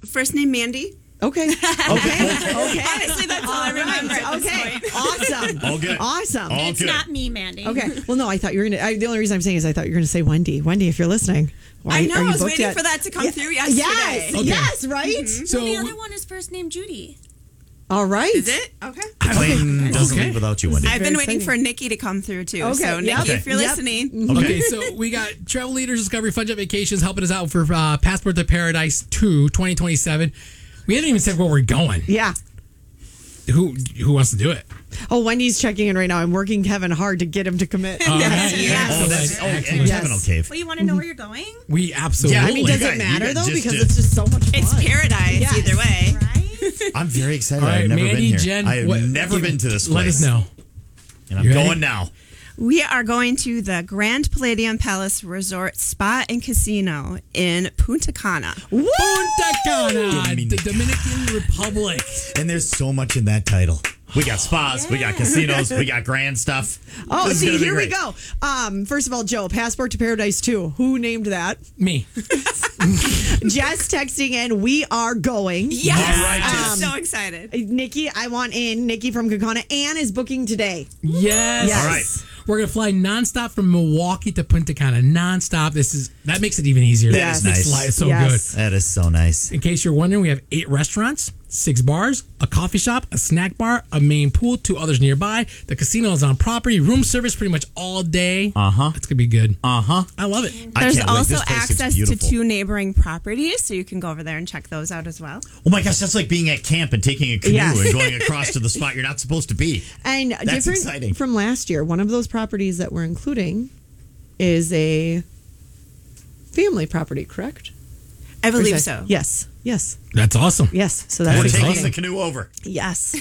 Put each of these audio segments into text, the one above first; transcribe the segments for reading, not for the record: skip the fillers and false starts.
First name Mandy. Okay. Honestly, that's all I remember. Okay. Awesome. All good. Awesome. All It's good. not me, Mandy. Okay. Well, no, I thought you were going to. The only reason I'm saying is I thought you were going to say Wendy. Wendy, if you're listening. I know. Are you I was booked waiting yet? for that to come through yesterday. Yes. Okay. Yes, right? So Well, the other one is first name Judy. All right. Is it? Okay. Plane doesn't Okay. leave without you, Wendy. I've been Very waiting exciting. for Nikki to come through too. Okay, So yep. Nikki, if you're Yep. listening, Okay, so we got Travel Leaders Discovery Fun Jet Vacations helping us out for Passport to Paradise 2 2027. We haven't even said where we're going. Yeah. Who wants to do it? Oh, Wendy's checking in right now. I'm working Kevin hard to get him to commit. All right. Oh, that's Excellent. and Excellent. Kevin O'Cave. Well, you want to know where you're going? We absolutely. Yeah, I mean, does You it matter got though? just Because to- it's just so much fun. it's paradise Yes. either way. Right? I'm very excited. All right, I've never Mandy, been here. Jen, I have what- never been to this place. Let us know. And I'm You ready? going now. We are going to the Grand Palladium Palace Resort Spa and Casino in Punta Cana. Punta Cana, the Dominican. Dominican Republic. And there's so much in that title. We got spas, we got casinos, we got grand stuff. Oh, This is see, gonna be here we great. go. First of all, Joe, Passport to Paradise 2. Who named that? Me. Jess texting in, we are going. Yes, All right, I'm Jess. so excited. Nikki, I want in. Nikki from Kakana. Ann is booking today. Yes. Yes. All right. We're gonna fly nonstop from Milwaukee to Punta Cana. Nonstop. That makes it even easier. That Yes. is nice. It's so Yes. good. That is so nice. In case you're wondering, we have 8 restaurants, 6 bars, a coffee shop, a snack bar, a main pool, 2 others nearby. The casino is on property, room service pretty much all day. It's gonna be good. I love it. I There's can't wait. also This place looks access to beautiful. 2 neighboring properties, so you can go over there and check those out as well. Oh my gosh, that's like being at camp and taking a canoe Yes. and going across to the spot you're not supposed to be. And That's different exciting. from last year, one of those properties that we're including is a family property, correct? I Or is believe that- so. Yes. Yes. That's awesome. Yes. So We're that's taking exciting. the canoe over. Yes.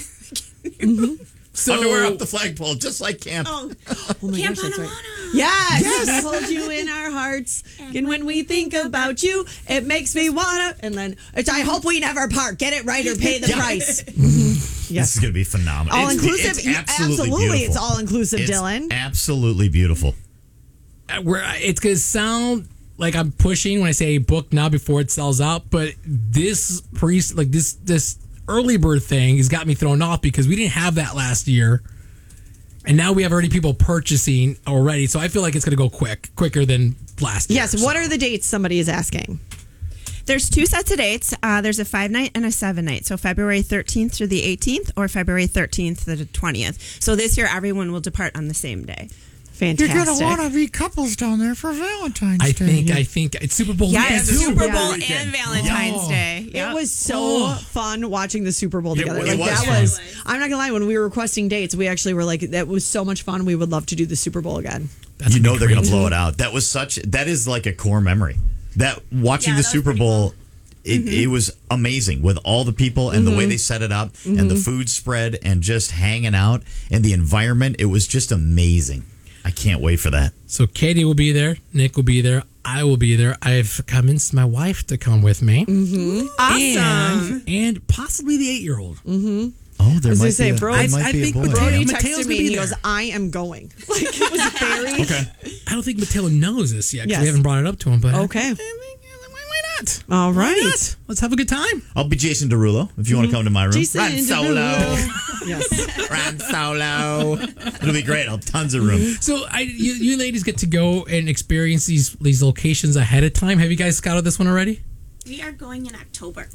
So Underwear up the flagpole, just like camp. Oh my Camp gosh, that's right. Hanawana. Yes. We hold you in our hearts. And when we think about you, it makes me wanna. And then it's, I hope we never part. Get it right or pay the price. This Yes. is going to be phenomenal. All It's inclusive. absolutely beautiful. It's all inclusive, It's Dylan. absolutely beautiful. It's gonna sound like I'm pushing when I say book now before it sells out, but this this early bird thing has got me thrown off because we didn't have that last year, and now we have already people purchasing already. So I feel like it's gonna go quicker than last year. Yes. What are the dates? Somebody is asking. There's 2 sets of dates. There's a 5-night and a 7-night. So February 13th through the 18th or February 13th to the 20th. So this year, everyone will depart on the same day. Fantastic. be couples down there for Valentine's I think it's Super Bowl. Yes, weekend, too. Super Yeah. Bowl Weekend. and Valentine's Oh. Day. It Yep. was so fun watching the Super Bowl together. it Like was that fun. was. I'm not gonna lie. When we were requesting dates, we actually were like, "That was so much fun. We would love to do the Super Bowl again." That's You gonna know be they're going to great. blow it out. That is like a core memory. That watching Yeah, the that was Super pretty Bowl, it was amazing with all the people and the way they set it up and the food spread and just hanging out and the environment. It was just amazing. I can't wait for that. So Katie will be there. Nick will be there. I will be there. I've convinced my wife to come with me. Awesome. And possibly the 8-year-old. Oh, there was might gonna say, be a, Bro, there I might be a think boy. Brody Mateo's texted gonna me be and he goes, there. "I am going." Like it was very Okay. I don't think Mateo knows this yet because Yes. we haven't brought it up to him. But Okay. why not? All Why right. not? Let's have a good time. I'll be Jason Derulo if you want to come to my room. Jason Run solo. Derulo. Yes. Run solo. It'll be great. I'll have tons of room. So you ladies get to go and experience these locations ahead of time. Have you guys scouted this one already? We are going in October.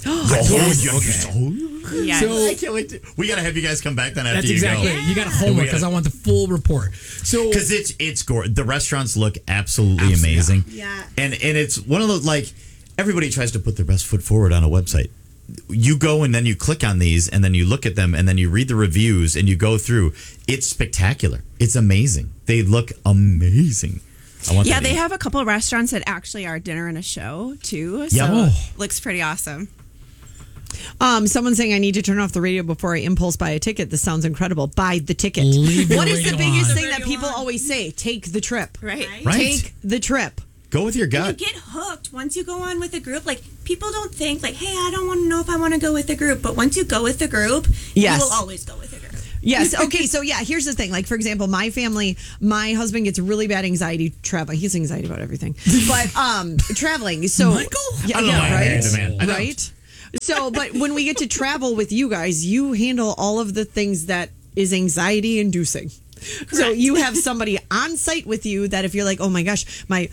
Yes. So I can't wait. We got to have you guys come back then after that's you exactly go. it. You got homework because I want the full report. So Because it's gorgeous. The restaurants look absolutely amazing. Yeah. And it's one of those, like, everybody tries to put their best foot forward on a website. You go and then you click on these and then you look at them and then you read the reviews and you go through. It's spectacular. It's amazing. They look amazing. I want Yeah, that they to eat. have a couple of restaurants that actually are dinner and a show too. Yeah. So Oh. looks pretty awesome. Someone's saying I need to turn off the radio before I impulse buy a ticket. This sounds incredible. Buy the ticket. Leave your What is the radio biggest on. thing that people always say? Take the trip. Right. Right. Take the trip. Go with your You gut. get hooked once you go on with a group. Like, people don't think, like, hey, I don't want to know if I want to go with the group. But once you go with the group, Yes. you will always go with the group. Yes. Okay. So yeah, here's the thing. Like for example, my family, my husband gets really bad anxiety traveling. He has anxiety about everything, but traveling. So Michael? yeah, I don't know yeah, why I right, married the man. I don't. right. So, but when we get to travel with you guys, you handle all of the things that is anxiety inducing. So you have somebody on site with you that if you're like, oh my gosh, my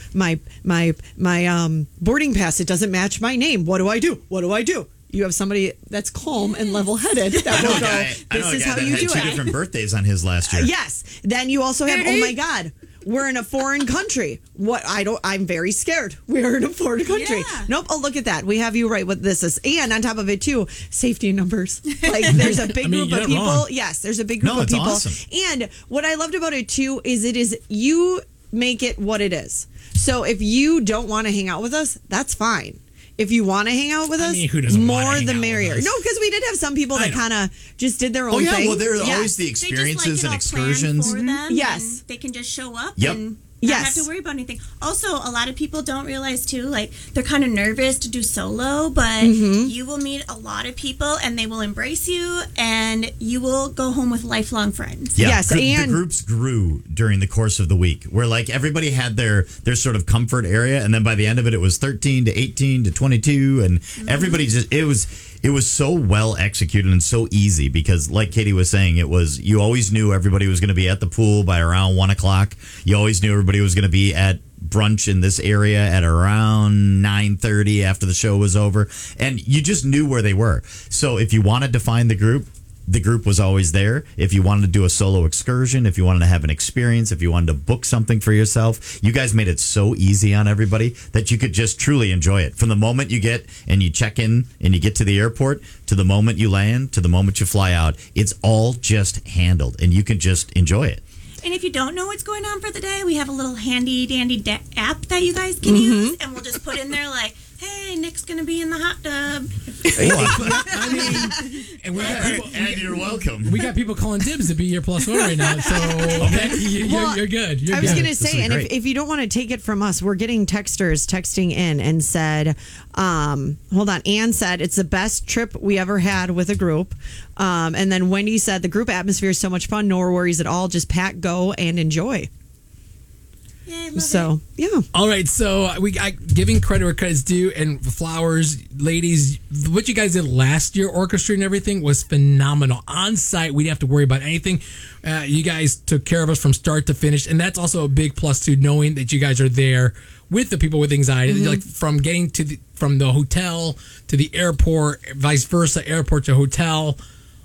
boarding pass, it doesn't match my name. What do I do? What do I do? You have somebody that's calm and level-headed that will go, this is how you do two it. different birthdays on his last year. Yes. Then you also have, oh my God, we're in a foreign country. I'm very scared. We're in a foreign country. Yeah. Nope. Oh, look at that. We have you right with this is. And on top of it too, safety numbers. Like there's a big group you're of not people. wrong. Yes, there's a big group No, of it's people. awesome. And what I loved about it too is you make it what it is. So if you don't want to hang out with us, that's fine. If you want to hang out with us, who doesn't wanna more hang the out with merrier. us? No, because we did have some people that kind of just did their own Oh yeah, thing. well there are Yeah. always the They just like experiences it and all planned excursions. for them, Yes. and they can just show up Yep. and Yes. not have to worry about anything. Also, a lot of people don't realize too, like they're kind of nervous to do solo, but you will meet a lot of people and they will embrace you, and you will go home with lifelong friends. Yeah, Yes, the and- groups grew during the course of the week, where like everybody had their sort of comfort area, and then by the end of it, it was 13 to 18 to 22, and everybody just it was so well executed and so easy because, like Katie was saying, you always knew everybody was going to be at the pool by around 1:00. You always knew everybody was going to be at brunch in this area at around 9:30 after the show was over, and you just knew where they were. So if you wanted to find the group was always there. If you wanted to do a solo excursion, if you wanted to have an experience, if you wanted to book something for yourself, you guys made it so easy on everybody that you could just truly enjoy it. From the moment you get and you check in and you get to the airport, to the moment you land, to the moment you fly out, it's all just handled and you can just enjoy it. And if you don't know what's going on for the day, we have a little handy dandy app that you guys can use, and we'll just put in there like, hey, Nick's going to be in the hot tub. I mean, and we got people, And you're welcome. we got people calling dibs to be your plus one right now. So you're good. You're I was good. going to say, is and great. if you don't want to take it from us, we're getting texters texting in and said, hold on, Ann said, it's the best trip we ever had with a group. And then Wendy said, the group atmosphere is so much fun, no worries at all, just pack, go, and enjoy. Yay, love So, yeah. All right, so we got giving credit where credit's due, and flowers, ladies. What you guys did last year, orchestra and everything, was phenomenal. On site, we didn't have to worry about anything. You guys took care of us from start to finish, and that's also a big plus to knowing that you guys are there with the people with anxiety, like from getting to from the hotel to the airport, vice versa, airport to hotel.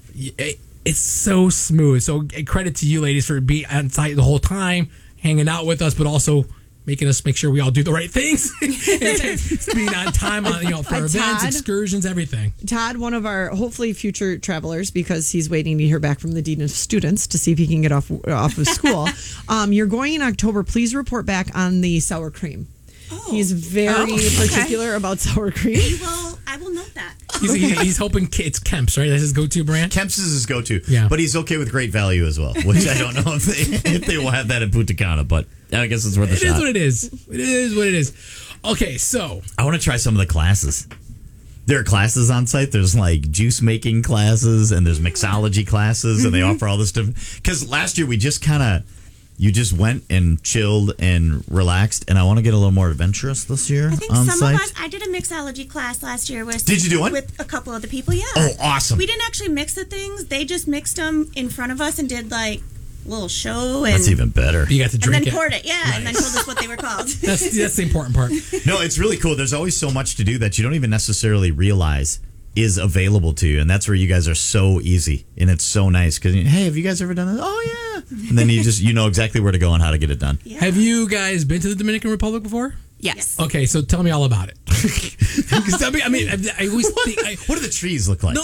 It's so smooth. So credit to you, ladies, for being on site the whole time, hanging out with us, but also making us make sure we all do the right things. Being on time on for events, Todd? excursions, everything. Todd, one of our hopefully future travelers, because he's waiting to hear back from the dean of students to see if he can get off of school. You're going in October. Please report back on the sour cream. He's very particular about sour cream. I will note that. He's hoping it's Kemp's, right? That's his go-to brand. Kemp's is his go-to, Yeah. but he's okay with great value as well, which I don't know if they will have that in Punta Cana, but I guess it's worth a It is shot. what it is. It is what it is. Okay, so I want to try some of the classes. There are classes on site. There's like juice making classes and there's mixology classes, and they offer all this stuff. Because last year we just you just went and chilled and relaxed, and I want to get a little more adventurous this year I think on some site. of us. I did a mixology class last year. Did you do one? with a couple other people? Yeah. Oh, awesome. We didn't actually mix the things. They just mixed them in front of us and did like a little show and That's even better. you got to and drink then it. poured it. Yeah, and then told us what they were called. That's the important part. No, it's really cool. There's always so much to do that you don't even necessarily realize is available to you, and that's where you guys are so easy, and it's so nice because hey, have you guys ever done this? Oh yeah, and then you know exactly where to go and how to get it done. Yeah. Have you guys been to the Dominican Republic before? Yes. Okay, so tell me all about it. 'Cause I mean, I always think. What do the trees look like? No,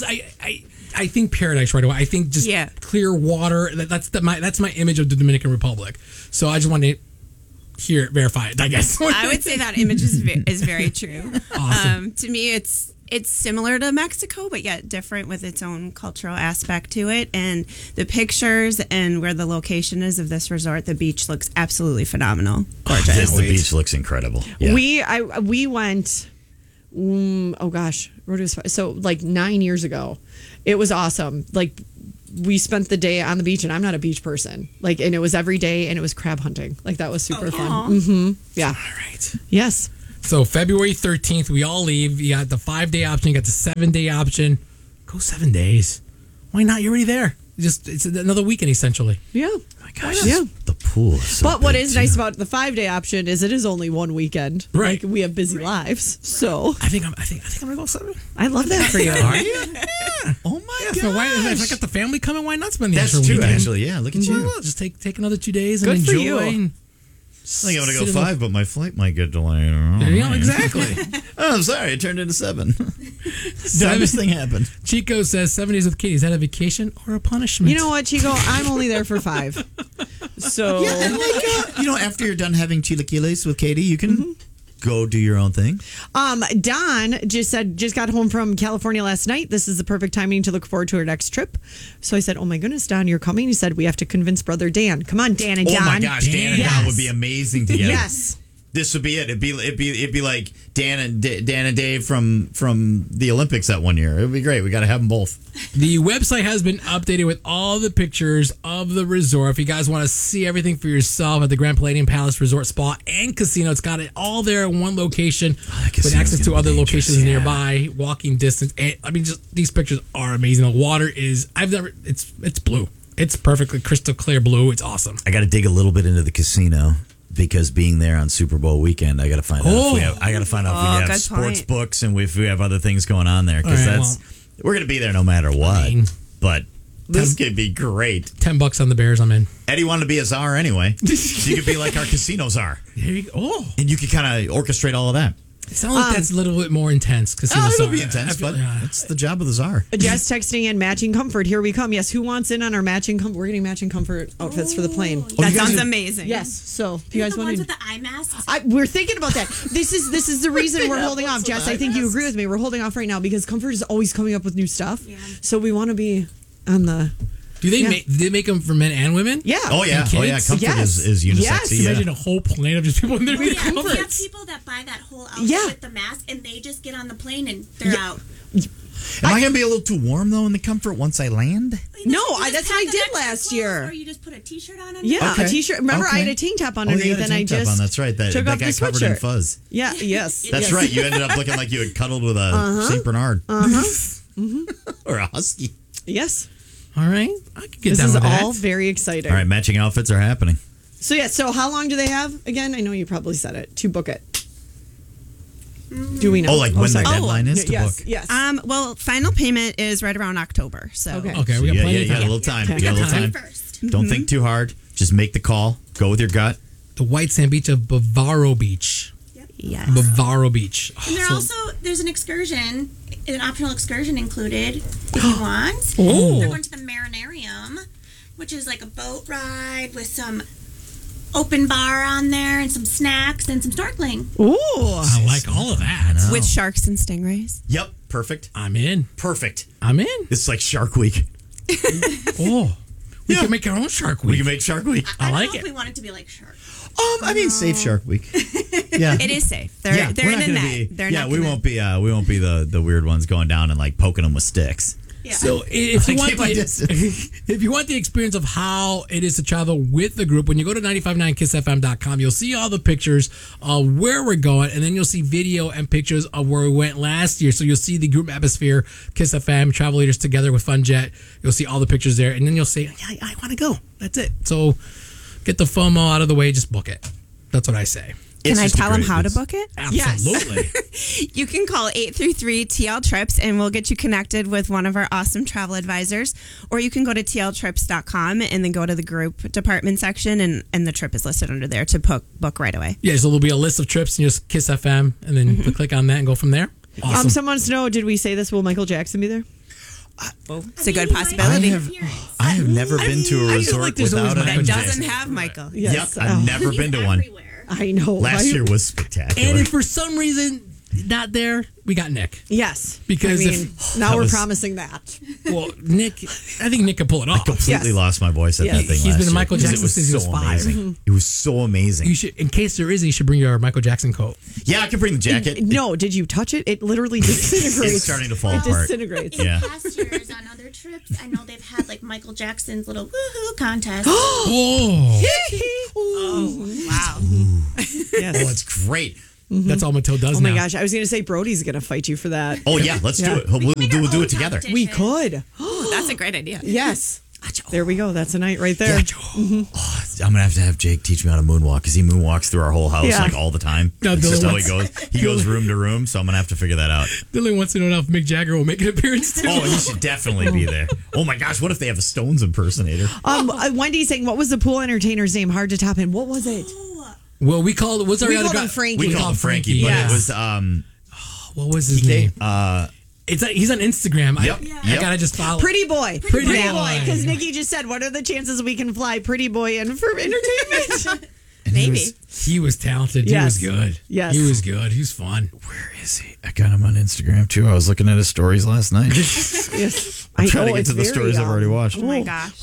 I think paradise right away. I think just Yeah. clear water. That's my image of the Dominican Republic. So I just want to hear it, verify it. I guess I would say that image is very true. Awesome. To me, it's similar to Mexico, but yet different with its own cultural aspect to it. And the pictures and where the location is of this resort, the beach looks absolutely phenomenal. Gorgeous. The beach looks incredible. Yeah. We went. Oh gosh, so like 9 years ago. It was awesome. Like we spent the day on the beach, and I'm not a beach person. Like, and it was every day, and it was crab hunting. Like that was super fun. Yeah. All right. Yes. So February 13th, we all leave. You got the 5-day option. You got the 7-day option. Go 7 days. Why not? You're already there. It's another weekend essentially. Yeah. Oh my gosh. Yeah. The pool. Is so But what big, is too. nice about the 5-day option is it is only one weekend. Right. Like, we have busy lives. So I think I'm gonna go 7. I love that for you. Are you? Yeah. Oh my Yeah, god! so why, if I got the family coming, why not spend the That's extra true, weekend? actually. Yeah, look at you. Well, just take another 2 days and Good for enjoy. you. And I think I'm sit gonna in go the- 5, but my flight might get delayed. There you go, exactly. Oh, I'm sorry. It turned into 7. Dumbest thing happened. Chico says 7 days with Katie. Is that a vacation or a punishment? You know what, Chico? I'm only there for 5. So And after you're done having chilaquiles with Katie, you can go do your own thing. Don just got home from California last night. This is the perfect timing to look forward to her next trip. So I said, "Oh my goodness, Don, you're coming." He said, "We have to convince brother Dan. Come on, Dan and Don." Oh my gosh, Dan and Don Yes. would be amazing together. Yes. This would be it. It'd be like Dan and Dave from the Olympics that one year. It would be great. We got to have them both. The website has been updated with all the pictures of the resort. If you guys want to see everything for yourself at the Grand Palladium Palace Resort Spa and Casino, it's got it all there in one location with casino's access to gonna be other dangerous, locations yeah. nearby, walking distance. And, I mean, just these pictures are amazing. The water is it's blue. It's perfectly crystal clear blue. It's awesome. I got to dig a little bit into the casino because being there on Super Bowl weekend, I got to find out. If we have, I got to find out if we have good sports point. books and if we have other things going on there because All right, we're gonna be there no matter what. I mean, But this could be great. $10 on the Bears. I'm in. Eddie wanted to be a czar anyway. So you could be like our casino czar, There you go. Oh, and you could kind of orchestrate all of that. it sounds like that's a little bit more intense. Casino It'll Czar. be intense, I feel- but yeah. it's the job of the czar. Jess texting in matching comfort. Here we come. Yes, who wants in on our matching comfort? We're getting matching comfort outfits for the plane. That you guys sounds are- amazing. Yes. So if you You're guys the ones want with the eye masks. we're thinking about that. This is the reason we're holding off, Jess. I think you agree with me. We're holding off right now because Comfort is always coming up with new stuff. Yeah. So we want to be on the Do they Yeah. make? Do they make them for men and women? yeah. Oh yeah, And oh yeah. kids? Comfort Yes. is unisex. Yes. Yeah. Imagine a whole plane of just people in there with Yeah, we have comforts. people that buy that whole outfit Yeah. with the mask, and they just get on the plane and they're out. Am I gonna be a little too warm though in the Comfort once I land? No, You just that's have what I the did extra last clothes, year. Or you just put a t-shirt on. Yeah, Okay. a t-shirt. Remember, I had Okay. a tank top Oh, you underneath, had a and I tank top just on. That's right. That took off guy the covered in sweatshirt. fuzz. Yeah, yes, That's yes. right. You ended up looking like you had cuddled with a Saint Bernard or a husky. Yes, All right, I could get this down is with that. all very exciting. All right, matching outfits are happening. So yeah, so how long do they have again? I know you probably said it to book it. Do we know? Oh, like when the sorry. deadline is to yes, book. yes. Well, final payment is right around October. So Okay. Okay, So we got yeah, plenty you of got a time. little time. Okay. You got a little time. First. Don't think too hard. Just make the call. Go with your gut. The white sand beach of Bavaro Beach. yes. Bavaro Beach. Oh, And so- there's an excursion, an optional excursion included if you want. Oh. They're going to the Marinarium, which is like a boat ride with some open bar on there and some snacks and some snorkeling. Ooh, I like all of that. With sharks and stingrays. Yep. Perfect. I'm in. Perfect. I'm in. It's like Shark Week. Oh, we Yeah. can make our own Shark We Week. can make Shark Week. I don't like know if it. we want it to be like shark. I mean, safe Shark Week. Yeah. It is safe. They're we're in not the gonna net. be. They're yeah, not we gonna- won't be. We won't be the weird ones going down and like poking them with sticks. Yeah. So if you I want keep my distance. if you want the experience of how it is to travel with the group, when you go to 959kissfm.com, you'll see all the pictures of where we're going, and then you'll see video and pictures of where we went last year. So you'll see the group atmosphere, Kiss FM, Travel Leaders Together with FunJet. You'll see all the pictures there, and then you'll say, "Yeah, I want to go." That's it. So get the FOMO out of the way. Just book it. That's what I say. Can It's I just a tell them great- how to it's- book it? Absolutely. You can call 833-TL Trips and we'll get you connected with one of our awesome travel advisors. Or you can go to tltrips.com and then go to the group department section and the trip is listed under there to book right away. Yeah, so there'll be a list of trips, and just Kiss FM, and then you click on that and go from there. Awesome. someone wants to know, did we say this? Will Michael Jackson be there? It's a good I possibility. have never been to a I feel resort like there's without always a Michael That Jackson. doesn't have Michael. Yes. Yep, I've never been to one. Everywhere. I know. Last right? year was spectacular. And if for some reason not there, we got Nick. Yes. Because I mean, now That we're was- promising that. Well, Nick, I think Nick can pull it off. completely Yes. lost my voice at Yes. that thing. He's last been a year Michael because Jackson since he was 5. amazing. It was so amazing. You should, in case there is, you should bring your Michael Jackson coat. Yeah, I can bring the jacket. No, did you touch it? It literally disintegrates. It's starting to fall It apart. disintegrates. Yeah. Past years on other trips, I know they've had like Michael Jackson's little woohoo contest. Oh, Wow. Yes. Oh, it's great. That's all Mattel does Oh now. my gosh, I was going to say Brody's going to fight you for that. Oh yeah, let's do it. We'll do it together. We could. Oh, that's a great idea. Yes. There we go. That's a night right there. Oh, I'm gonna have to have Jake teach me how to moonwalk because he moonwalks through our whole house Yeah. like all the time. No, That's just Dylan how he goes. He goes room to room, so I'm gonna have to figure that out. Dylan wants to know if Mick Jagger will make an appearance too. Oh, he should definitely be there. Oh my gosh, what if they have a Stones impersonator? Wendy's saying, what was the pool entertainer's name? Hard to top in. What was it? Well, we called. What's our We other called guy? him Frankie. We called him Frankie, but Yes. it was What was his name? uh It's he's on Instagram. Yep. I gotta just follow. Pretty boy. Pretty boy. Because Nikki just said, what are the chances we can fly Pretty Boy in for entertainment? Maybe. He was talented. Yes. He was good. Yes. He was good. He was fun. where is he? I got him on Instagram too. I was looking at his stories last night. Yes. I'm trying to know, get it's to the very, stories I've already watched. Oh my gosh.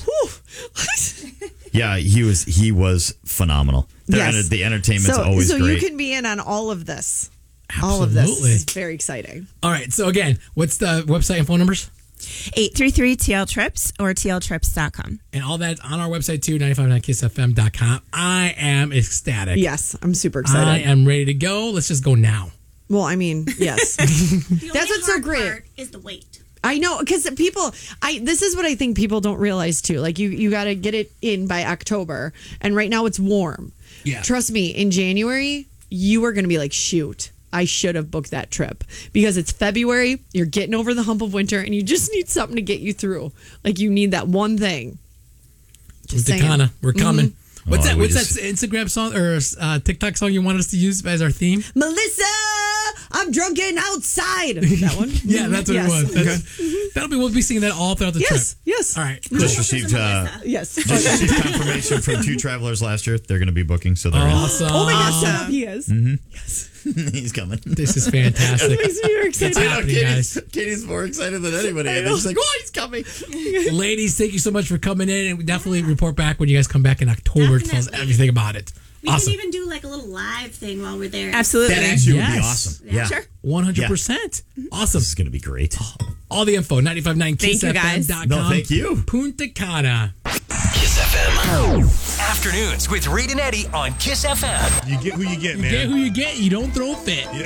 Yeah, he was phenomenal. Yes. The entertainment's always so great. you can be in on all of this. All of this Absolutely. is very exciting. All right. So again, what's the website and phone numbers? 833-TL-TRIPS or TLTrips.com. And all that's on our website too, 959kissfm.com. I am ecstatic. Yes, I'm super I excited. am ready to go. Let's just go now. Well, I mean, yes. The That's only what's so hard great. part is the wait. I know, because people, this is what I think people don't realize too. Like you got to get it in by October, and right now it's warm. Yeah. Trust me, in January you are going to be like, shoot, I should have booked that trip, because it's February. You're getting over the hump of winter, and you just need something to get you through. Like you need that one thing. Just saying. Takana, we're coming. What's Oh, that? we What's just- that Instagram song or TikTok song you want us to use as our theme? Melissa, I'm drunken outside. That one. Yeah, that's what Yes. it was. We'll be singing that all throughout the Yes. trip. Yes. All right. Just received Yes. just received confirmation from 2 travelers last year. They're going to be booking, so they're Awesome. Oh my gosh, shut up, he is. in. He's coming. This is fantastic. Makes me very excited. It's happening, guys. Katie's more excited than anybody. And she's like, "Oh, he's coming!" Ladies, thank you so much for coming in, and we definitely report back when you guys come back in October to tell us Definitely. everything about it. We Awesome. can even do like a little live thing while we're there. Absolutely. That actually would be Yes. awesome. Yeah, Sure. 100%. Awesome. this is going to be great. All the info, 959kissfm.com. No, thank you. Punta Cana. Kiss FM. Afternoons with Reed and Eddie on Kiss FM. You get who you get, You get man. who you get, you don't throw a fit. I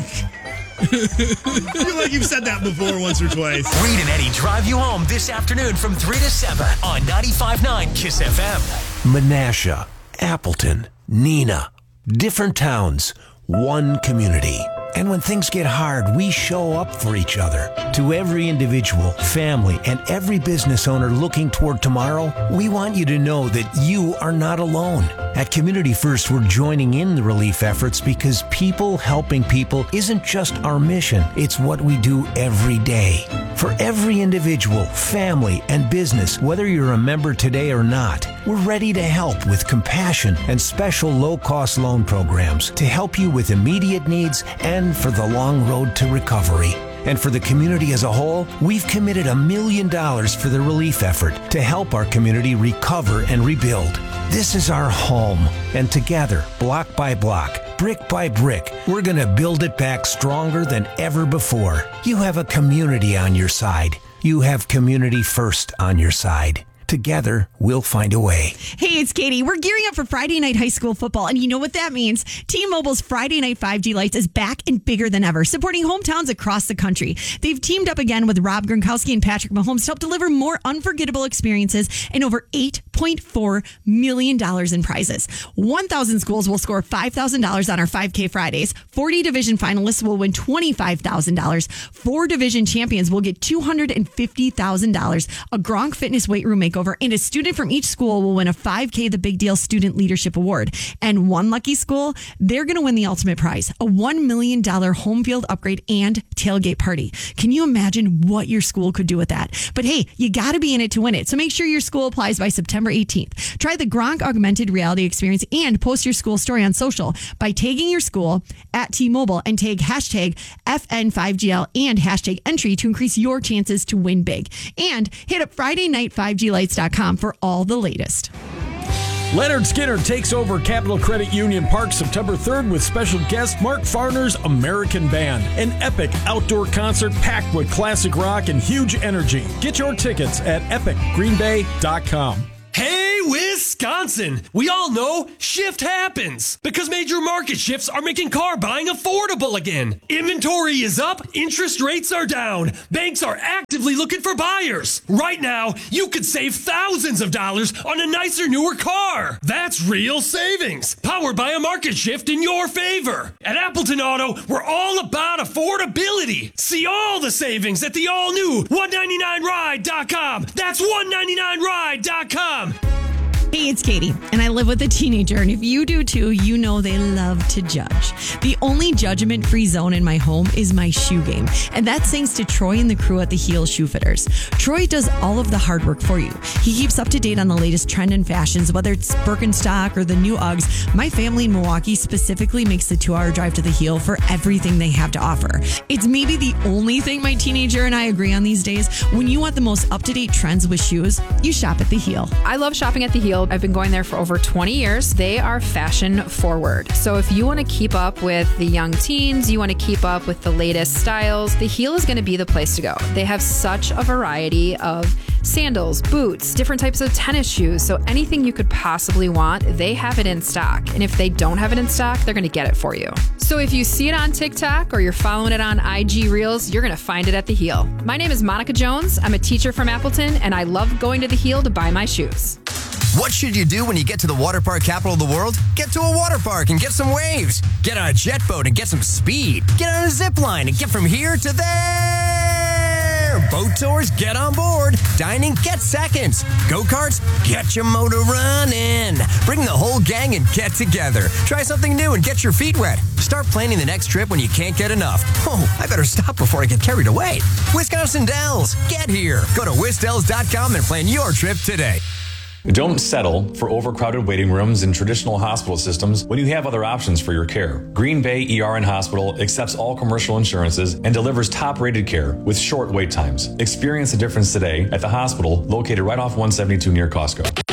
feel like you've said that before once or twice. Reed and Eddie drive you home this afternoon from 3 to 7 on 95.9 Kiss FM. Menasha, Appleton, Neenah. Different towns, one community. And when things get hard, we show up for each other. To every individual, family, and every business owner looking toward tomorrow, we want you to know that you are not alone. At Community First, we're joining in the relief efforts because people helping people isn't just our mission, it's what we do every day. For every individual, family, and business, whether you're a member today or not, we're ready to help with compassion and special low-cost loan programs to help you with immediate needs and for the long road to recovery. And for the community as a whole, we've committed $1 million for the relief effort to help our community recover and rebuild. This is our home, and together, block by block, brick by brick, we're going to build it back stronger than ever before. You have a community on your side. You have Community First on your side. Together, we'll find a way. Hey, it's Katie. We're gearing up for Friday night high school football, and you know what that means. T-Mobile's Friday Night 5G Lights is back and bigger than ever, supporting hometowns across the country. They've teamed up again with Rob Gronkowski and Patrick Mahomes to help deliver more unforgettable experiences and over $8.4 million in prizes. 1,000 schools will score $5,000 on our 5K Fridays. 40 division finalists will win $25,000. 4 division champions will get $250,000. A Gronk Fitness weight room makeover, and a student from each school will win a 5K The Big Deal Student Leadership Award. And one lucky school, they're going to win the ultimate prize, a $1 million home field upgrade and tailgate party. Can you imagine what your school could do with that? But hey, you got to be in it to win it. So make sure your school applies by September 18th. Try the Gronk Augmented Reality Experience and post your school story on social by tagging your school at T-Mobile and tag hashtag FN5GL and hashtag entry to increase your chances to win big. And hit up FridayNight5GLights.com for all the latest. Leonard Skinner takes over Capital Credit Union Park September 3rd with special guest Mark Farner's American Band. An epic outdoor concert packed with classic rock and huge energy. Get your tickets at epicgreenbay.com. Hey, Wisconsin! Wisconsin. We all know shift happens because major market shifts are making car buying affordable again. Inventory is up, interest rates are down. Banks are actively looking for buyers. Right now, you could save thousands of dollars on a nicer, newer car. That's real savings, powered by a market shift in your favor. At Appleton Auto, we're all about affordability. See all the savings at the all-new 199ride.com. That's 199ride.com. Hey, it's Katie, and I live with a teenager, and if you do too, you know they love to judge. The only judgment-free zone in my home is my shoe game, and that's thanks to Troy and the crew at the Heel Shoe Fitters. Troy does all of the hard work for you. He keeps up to date on the latest trend and fashions, whether it's Birkenstock or the new Uggs. My family in Milwaukee specifically makes the 2-hour drive to the Heel for everything they have to offer. It's maybe the only thing my teenager and I agree on these days. When you want the most up-to-date trends with shoes, you shop at the Heel. I love shopping at the Heel. I've been going there for over 20 years. They are fashion forward. So if you want to keep up with the young teens, you want to keep up with the latest styles, the Heel is going to be the place to go. They have such a variety of sandals, boots, different types of tennis shoes. So anything you could possibly want, they have it in stock. And if they don't have it in stock, they're going to get it for you. So if you see it on TikTok or you're following it on IG Reels, you're going to find it at the Heel. My name is Monica Jones. I'm a teacher from Appleton, and I love going to the Heel to buy my shoes. What should you do when you get to the water park capital of the world? Get to a water park and get some waves. Get on a jet boat and get some speed. Get on a zip line and get from here to there. Boat tours, get on board. Dining, get seconds. Go-karts, get your motor running. Bring the whole gang and get together. Try something new and get your feet wet. Start planning the next trip when you can't get enough. Oh, I better stop before I get carried away. Wisconsin Dells, get here. Go to wisdells.com and plan your trip today. Don't settle for overcrowded waiting rooms in traditional hospital systems when you have other options for your care. Green Bay ER and Hospital accepts all commercial insurances and delivers top-rated care with short wait times. Experience the difference today at the hospital located right off 172 near Costco.